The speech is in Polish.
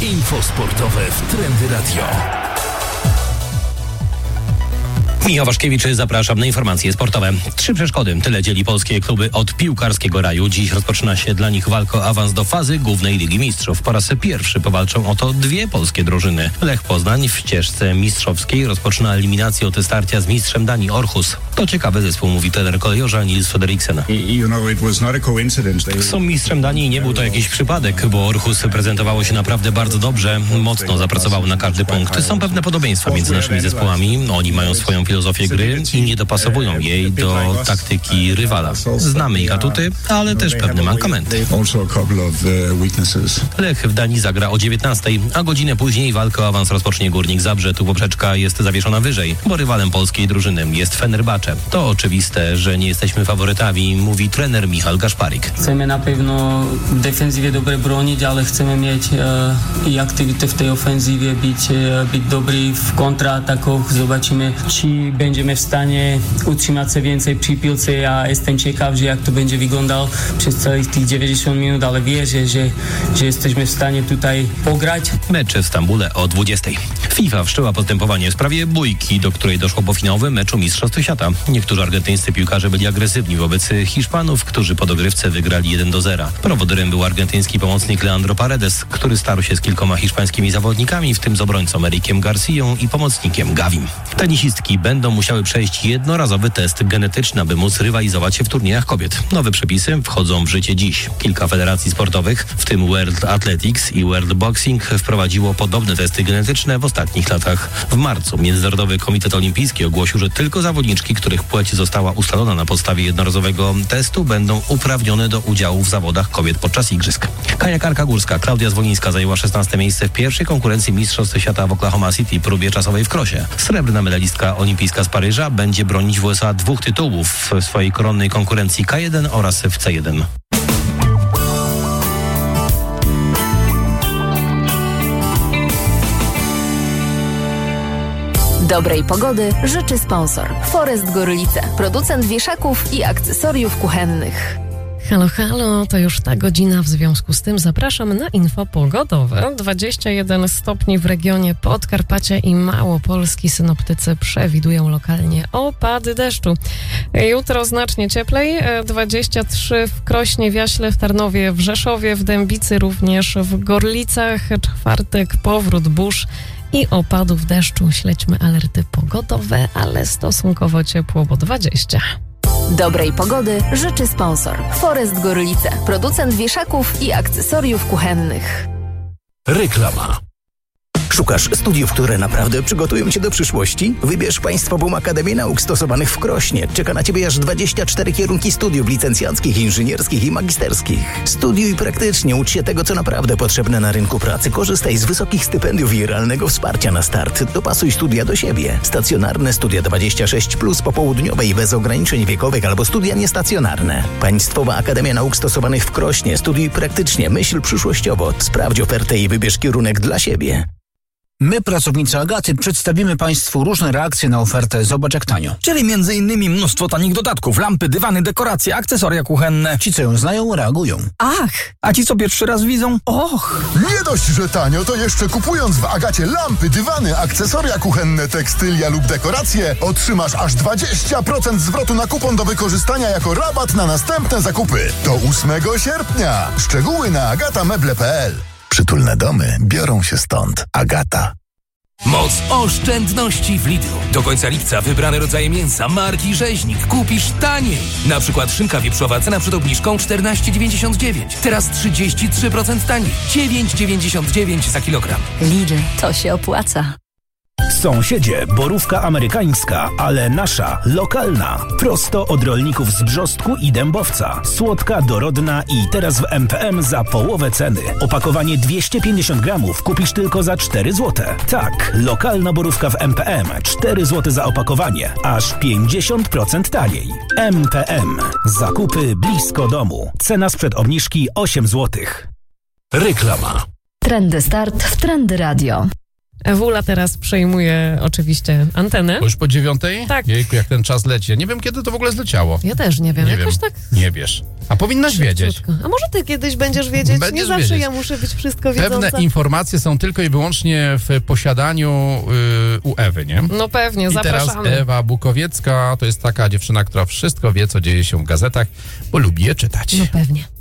Info sportowe w Trendy Radio. Michał Waszkiewicz, zapraszam na informacje sportowe. 3 przeszkody, tyle dzieli polskie kluby od piłkarskiego raju. Dziś rozpoczyna się dla nich walka o awans do fazy głównej Ligi Mistrzów. Po raz pierwszy powalczą o to 2 polskie drużyny. Lech Poznań w ścieżce mistrzowskiej rozpoczyna eliminację od starcia z mistrzem Danii Aarhus. To ciekawy zespół, mówi trener kolejorza Nils Frederiksen. Są mistrzem Danii i nie był to jakiś przypadek, bo Aarhus prezentowało się naprawdę bardzo dobrze. Mocno zapracowało na każdy punkt. Są pewne podobieństwa między naszymi zespołami. Oni mają swoją filozofię gry i nie dopasowują jej do taktyki rywala. Znamy ich atuty, ale też pewne mankamenty. Lech w Danii zagra o 19:00, a godzinę później walkę o awans rozpocznie Górnik Zabrze. Tu poprzeczka jest zawieszona wyżej, bo rywalem polskiej drużyny jest Fenerbahce. To oczywiste, że nie jesteśmy faworytami, mówi trener Michal Gaszparik. Chcemy na pewno w defensywie dobrze bronić, ale chcemy mieć i aktywitę w tej ofensywie, być dobry w kontratakach. Zobaczymy, czy będziemy w stanie utrzymać się więcej przy piłce. Ja jestem ciekaw, że jak to będzie wyglądał przez całych tych 90 minut, ale wierzę, że jesteśmy w stanie tutaj pograć. Mecz w Stambule o 20:00. FIFA wszczęła postępowanie w sprawie bójki, do której doszło po finałowym meczu Mistrzostw Świata. Niektórzy argentyńscy piłkarze byli agresywni wobec Hiszpanów, którzy po dogrywce wygrali 1-0. Prowodyrem był argentyński pomocnik Leandro Paredes, który starł się z kilkoma hiszpańskimi zawodnikami, w tym z obrońcą Erikiem Garcją i pomocnikiem Gavim. Tenisistki będą musiały przejść jednorazowy test genetyczny, aby móc rywalizować w turniejach kobiet. Nowe przepisy wchodzą w życie dziś. Kilka federacji sportowych, w tym World Athletics i World Boxing, wprowadziło podobne testy genetyczne w ostatnich latach. W marcu Międzynarodowy Komitet Olimpijski ogłosił, że tylko zawodniczki, których płeć została ustalona na podstawie jednorazowego testu, będą uprawnione do udziału w zawodach kobiet podczas igrzysk. Kajakarka górska Klaudia Zwolińska zajęła 16. miejsce w pierwszej konkurencji Mistrzostw Świata w Oklahoma City, próbie czasowej w krosie. Srebrna medalistka olimpijska z Paryża będzie bronić w USA 2 tytułów w swojej koronnej konkurencji K1 oraz w C1. Dobrej pogody życzy sponsor Forest Gorlice, producent wieszaków i akcesoriów kuchennych. Halo, halo, to już ta godzina, w związku z tym zapraszam na info pogodowe. 21 stopni w regionie Podkarpacia i Małopolski. Synoptycy przewidują lokalnie opady deszczu. Jutro znacznie cieplej, 23 w Krośnie, w Jaśle, w Tarnowie, w Rzeszowie, w Dębicy, również w Gorlicach. Czwartek powrót burz i opadów deszczu. Śledźmy alerty pogodowe, ale stosunkowo ciepło, bo 20. Dobrej pogody życzy sponsor Forest Gorlice, producent wieszaków i akcesoriów kuchennych. Reklama. Szukasz studiów, które naprawdę przygotują Cię do przyszłości? Wybierz Państwową Akademię Nauk Stosowanych w Krośnie. Czeka na Ciebie aż 24 kierunki studiów licencjackich, inżynierskich i magisterskich. Studiuj praktycznie, ucz się tego, co naprawdę potrzebne na rynku pracy. Korzystaj z wysokich stypendiów i realnego wsparcia na start. Dopasuj studia do siebie. Stacjonarne studia 26+, popołudniowe i bez ograniczeń wiekowych albo studia niestacjonarne. Państwowa Akademia Nauk Stosowanych w Krośnie. Studiuj praktycznie, myśl przyszłościowo. Sprawdź ofertę i wybierz kierunek dla siebie. My, pracownicy Agaty, przedstawimy Państwu różne reakcje na ofertę Zobacz jak tanio. Czyli m.in. mnóstwo tanich dodatków, lampy, dywany, dekoracje, akcesoria kuchenne. Ci, co ją znają, reagują. Ach! A ci, co pierwszy raz widzą? Och! Nie dość, że tanio, to jeszcze kupując w Agacie lampy, dywany, akcesoria kuchenne, tekstylia lub dekoracje, otrzymasz aż 20% zwrotu na kupon do wykorzystania jako rabat na następne zakupy. Do 8 sierpnia. Szczegóły na agatameble.pl. Przytulne domy biorą się stąd. Agata. Moc oszczędności w Lidlu. Do końca lipca wybrane rodzaje mięsa marki Rzeźnik kupisz taniej. Na przykład szynka wieprzowa, cena przed obniżką 14,99. Teraz 33% taniej. 9,99 za kilogram. Lidl, to się opłaca. Sąsiedzie, borówka amerykańska, ale nasza, lokalna. Prosto od rolników z Brzostku i Dębowca. Słodka, dorodna i teraz w MPM za połowę ceny. Opakowanie 250 gramów kupisz tylko za 4 zł. Tak, lokalna borówka w MPM. 4 zł za opakowanie. Aż 50% taniej. MPM. Zakupy blisko domu. Cena sprzed obniżki 8 zł. Reklama. Trendy Start w Trendy Radio. Ewula teraz przejmuje oczywiście antenę. Bo już po 9:00? Tak. Jejku, jak ten czas leci. Ja nie wiem, kiedy to w ogóle zleciało. Ja też nie wiem. Jakoś tak... Nie wiesz. A powinnaś wiedzieć. A może ty kiedyś będziesz wiedzieć? Będziesz nie zawsze wiedzieć. ja muszę być wszystko wiedząca. Pewne informacje są tylko i wyłącznie w posiadaniu u Ewy, nie? No pewnie, I zapraszamy. teraz Ewa Bukowiecka to jest taka dziewczyna, która wszystko wie, co dzieje się w gazetach, bo lubi je czytać. No pewnie.